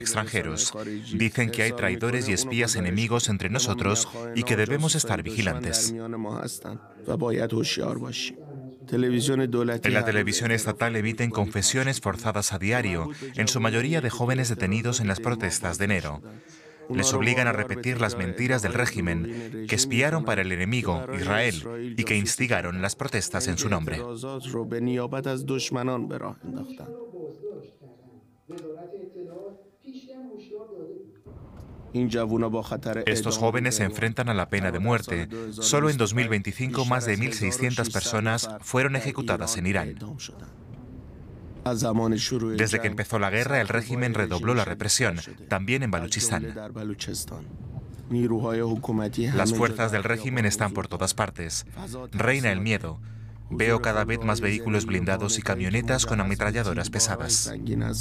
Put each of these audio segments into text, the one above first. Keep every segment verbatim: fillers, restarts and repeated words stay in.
extranjeros. Dicen que hay traidores y espías enemigos entre nosotros y que debemos estar vigilantes. En la televisión estatal emiten confesiones forzadas a diario, en su mayoría de jóvenes detenidos en las protestas de enero. Les obligan a repetir las mentiras del régimen, que espiaron para el enemigo, Israel, y que instigaron las protestas en su nombre. Estos jóvenes se enfrentan a la pena de muerte. Solo en dos mil veinticinco, más de mil seiscientas personas fueron ejecutadas en Irán. Desde que empezó la guerra, el régimen redobló la represión, también en Baluchistán. Las fuerzas del régimen están por todas partes. Reina el miedo. Veo cada vez más vehículos blindados y camionetas con ametralladoras pesadas.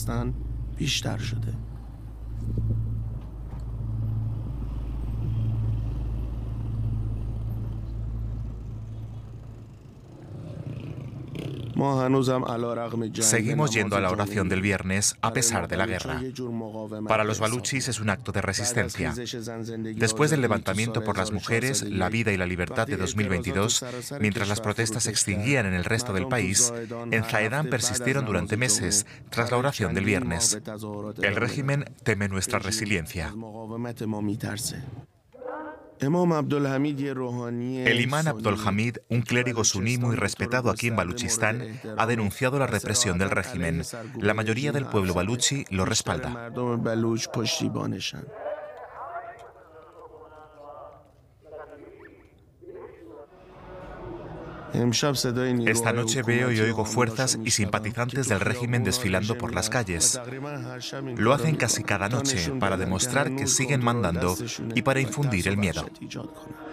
Seguimos yendo a la oración del viernes a pesar de la guerra. Para los baluchis es un acto de resistencia. Después del levantamiento por las mujeres, la vida y la libertad de dos mil veintidós, mientras las protestas se extinguían en el resto del país, en Zahedan persistieron durante meses tras la oración del viernes. El régimen teme nuestra resiliencia. El imán Abdul Hamid, un clérigo suní muy respetado aquí en Baluchistán, ha denunciado la represión del régimen. La mayoría del pueblo baluchi lo respalda. Esta noche veo y oigo fuerzas y simpatizantes del régimen desfilando por las calles. Lo hacen casi cada noche para demostrar que siguen mandando y para infundir el miedo.